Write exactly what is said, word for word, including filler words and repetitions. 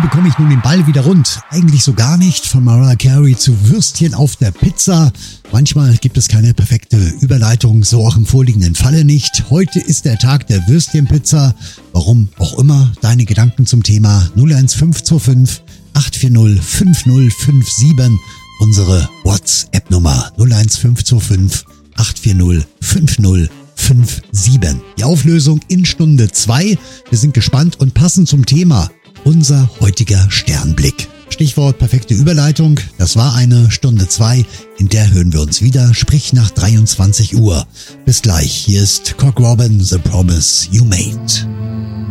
bekomme ich nun den Ball wieder rund? Eigentlich so gar nicht. Von Mariah Carey zu Würstchen auf der Pizza. Manchmal gibt es keine perfekte Überleitung, so auch im vorliegenden Falle nicht. Heute ist der Tag der Würstchenpizza. Warum auch immer, deine Gedanken zum Thema null eins fünf zwei fünf acht vier null fünf null fünf sieben. Unsere WhatsApp-Nummer null eins fünf zwei fünf acht vier null fünf null fünf sieben. Die Auflösung in Stunde zwei. Wir sind gespannt und passend zum Thema unser heutiger Sternblick. Stichwort perfekte Überleitung. Das war eine Stunde zwei. In der hören wir uns wieder, sprich nach dreiundzwanzig Uhr. Bis gleich. Hier ist Cock Robin, The Promise You Made.